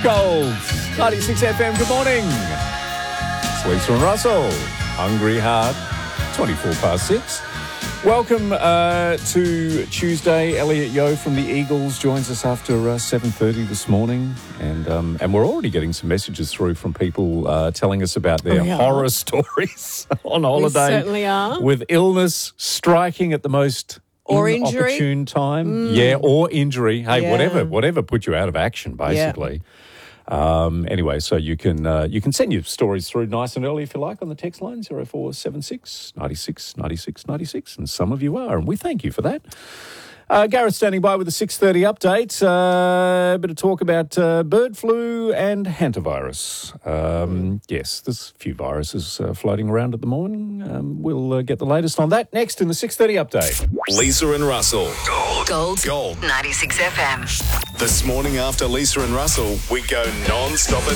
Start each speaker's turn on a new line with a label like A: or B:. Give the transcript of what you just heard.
A: Gold, 96 FM, good morning. It's Lisa and Russell, Hungry Heart, 24 past 6. Welcome to Tuesday. Elliot Yeo from the Eagles joins us after 7:30 this morning. And we're already getting some messages through from people telling us about their horror stories on holiday.
B: We certainly are.
A: With illness striking at the most
B: or injury.
A: Opportune time. Yeah, or injury. Hey, whatever put you out of action, basically. Anyway, so you can send your stories through nice and early if you like on the text line 0476 96 96 96, and some of you are, and we thank you for that. Gareth standing by with a 6:30 update. A bit of talk about bird flu and hantavirus. Yes, there's a few viruses floating around at the morning. We'll get the latest on that next in the 6:30 update.
C: Lisa and Russell.
D: Gold. 96 FM.
C: This morning after Lisa and Russell, we go non-stop at